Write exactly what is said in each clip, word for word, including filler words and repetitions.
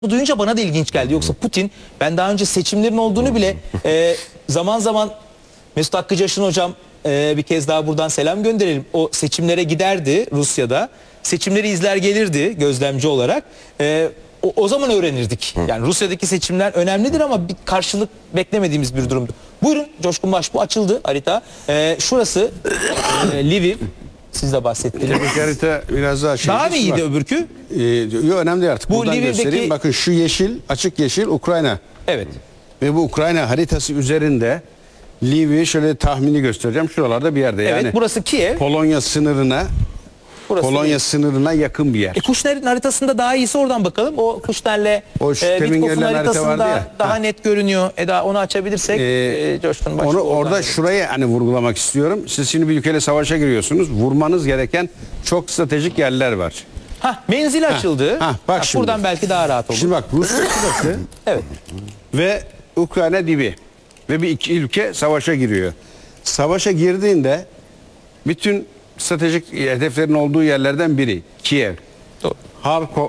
Bu duyunca bana da ilginç geldi. Yoksa Putin, ben daha önce seçimlerin olduğunu bile e, zaman zaman Mesut Hakkıcaşın hocam e, bir kez daha buradan selam gönderelim. O seçimlere giderdi Rusya'da. Seçimleri izler gelirdi gözlemci olarak. E, o, o zaman öğrenirdik. Yani Rusya'daki seçimler önemlidir ama bir karşılık beklemediğimiz bir durumdu. Buyurun Coşkun Baş, bu açıldı harita. E, şurası e, Lviv. Siz de bahsettiniz. Harita biraz daha şey. Daha mı iyiydi öbürkü? Ee, yok, önemli değil artık. Bu Buradan Lviv'deki... göstereyim. Bakın şu yeşil, açık yeşil Ukrayna. Evet. Ve bu Ukrayna haritası üzerinde Lviv'i şöyle tahmini göstereceğim. Şuralarda bir yerde. Evet, yani burası Kiev. Polonya sınırına Burası Polonya değil. sınırına yakın bir yer. E, Kuşner'in haritasında daha iyisi, oradan bakalım. O Kuşner'le O e, temin Witkoff'un görülen harita haritasında vardı ya. daha Ha. net görünüyor. Eda, onu açabilirsek Ee, e, Coşkun Baş. Onu oradan orada verelim. şuraya hani vurgulamak istiyorum. Siz şimdi bir ülkeyle savaşa giriyorsunuz. Vurmanız gereken çok stratejik yerler var. Hah, menzil açıldı. ha, bak Bak, şimdi. buradan belki daha rahat olur. Şimdi bak Rusya sırası Evet. ve Ukrayna dibi ve bir iki ülke savaşa giriyor. Savaşa girdiğinde bütün stratejik hedeflerin olduğu yerlerden biri Kiev, Doğru. Harkov,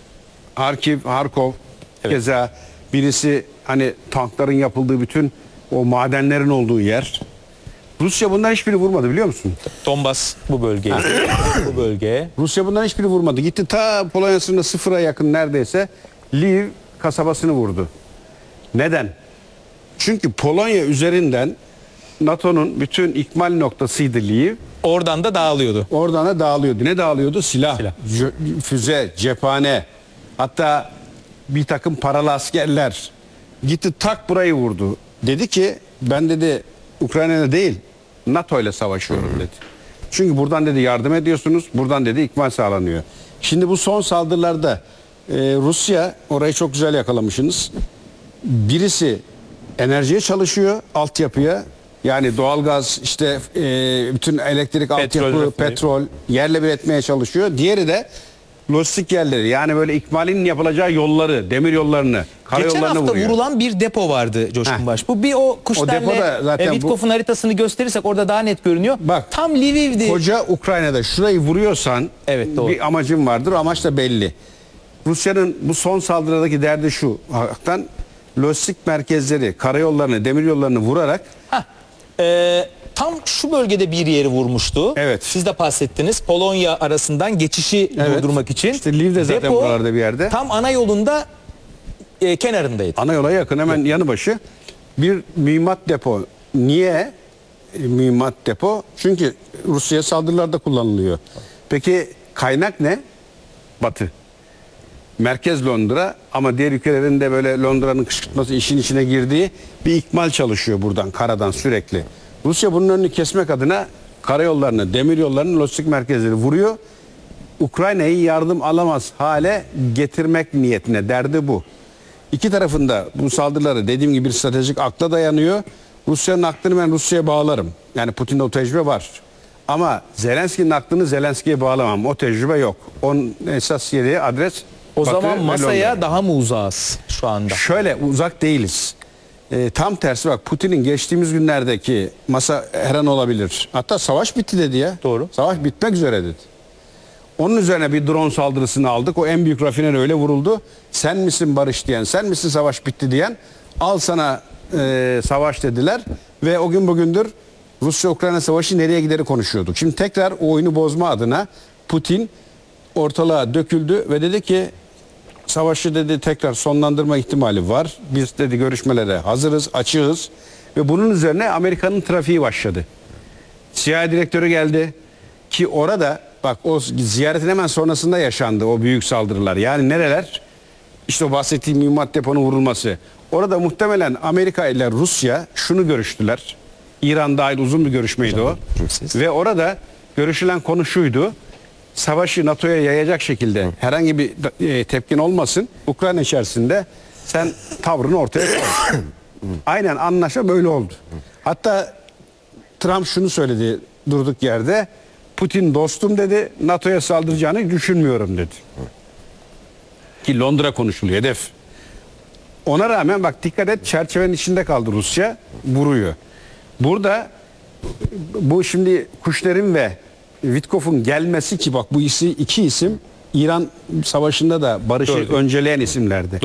Harkiv, Harkov, Evet. keza birisi hani tankların yapıldığı bütün o madenlerin olduğu yer. Rusya bundan hiçbiri vurmadı, biliyor musun? Donbas bu bölge. bu bölge. Rusya bundan hiçbiri vurmadı. Gitti ta Polonya sınırına sıfıra yakın neredeyse Lviv kasabasını vurdu. Neden? Çünkü Polonya üzerinden NATO'nun bütün ikmal noktasıydı Lviv. Oradan da dağılıyordu. Oradan da dağılıyordu. Ne dağılıyordu? Silah, Silah. cö- füze, cephane, hatta bir takım paralı askerler. Gitti tak burayı vurdu. Dedi ki ben dedi Ukrayna'da değil NATO ile savaşıyorum dedi. Çünkü buradan dedi yardım ediyorsunuz, buradan dedi ikmal sağlanıyor. Şimdi bu son saldırılarda e, Rusya, orayı çok güzel yakalamışsınız. Birisi enerjiye çalışıyor, altyapıya. Yani doğalgaz, işte e, bütün elektrik altyapı, rafine. petrol yerle bir etmeye çalışıyor. Diğeri de lojistik yerleri, yani böyle ikmalin yapılacağı yolları, demir yollarını, Geçen karayollarını hafta vuruyor. vurulan bir depo vardı Coşkun Heh. Baş. Bu bir o O Kuşner'le depoda zaten e, bu- Witkoff'un haritasını gösterirsek orada daha net görünüyor. Bak, tam Lviv'di. Koca Ukrayna'da şurayı vuruyorsan Evet, doğru. bir amacın vardır. O amaç da belli. Rusya'nın bu son saldırıdaki derdi şu. Hakikaten lojistik merkezleri, karayollarını, demiryollarını vurarak Hah, e, tam şu bölgede bir yeri vurmuştu. Evet. Siz de bahsettiniz. Polonya arasından geçişi Evet. durdurmak için. İşte Lviv de zaten Depo buralarda bir yerde. tam ana yolunda e, kenarındaydı. ana yola yakın, hemen yanı başı bir mühimmat depo. Niye e, mühimmat depo? Çünkü Rusya saldırılarda kullanılıyor. Peki kaynak ne? Batı. Merkez Londra, ama diğer ülkelerin de böyle Londra'nın kışkırtması işin içine girdiği bir ikmal çalışıyor buradan, karadan sürekli. Rusya bunun önünü kesmek adına karayollarını, demiryollarını, lojistik merkezleri vuruyor. Ukrayna'yı yardım alamaz hale getirmek niyetine, derdi bu. İki tarafında bu saldırıları dediğim gibi bir stratejik akla dayanıyor. Rusya'nın aklını ben Rusya'ya bağlarım. Yani Putin'de o tecrübe var. Ama Zelenski'nin aklını Zelenski'ye bağlamam. O tecrübe yok. Onun esas yeri, adres O Batı zaman ve masaya Londra. daha mı uzağız şu anda? Şöyle uzak değiliz. Ee, tam tersi, bak Putin'in geçtiğimiz günlerdeki masa her an olabilir. Hatta savaş bitti dedi ya. Doğru. Savaş bitmek üzere dedi. Onun üzerine bir drone saldırısını aldık. O en büyük rafineri öyle vuruldu. Sen misin barış diyen, sen misin savaş bitti diyen, al sana e, savaş dediler. Ve o gün bugündür Rusya-Ukrayna savaşı nereye gideri konuşuyorduk. Şimdi tekrar o oyunu bozma adına Putin ortalığa döküldü ve dedi ki savaşı dedi tekrar sonlandırma ihtimali var. Biz dedi görüşmelere hazırız, açığız. Ve bunun üzerine Amerika'nın trafiği başladı. C I A direktörü geldi ki orada bak o ziyaretin hemen sonrasında yaşandı o büyük saldırılar. Yani nereler? İşte o bahsettiğim mühimmat deponun vurulması. Orada muhtemelen Amerika ile Rusya şunu görüştüler. İran dahil uzun bir görüşmeydi o. Ve orada görüşülen konu şuydu. Savaşı NATO'ya yayacak şekilde herhangi bir e, tepkin olmasın. Ukrayna içerisinde sen tavrını ortaya koy. Aynen anlaşma böyle oldu. Hatta Trump şunu söyledi durduk yerde. Putin dostum dedi, NATO'ya saldıracağını düşünmüyorum dedi. Ki Londra konuşuluyor, hedef. Ona rağmen bak dikkat et, çerçevenin içinde kaldı Rusya, vuruyor. Burada bu şimdi Kuşner'in ve Witkoff'un gelmesi, ki bak bu isi, iki isim İran Savaşı'nda da barışı Doğru. önceleyen isimlerdi.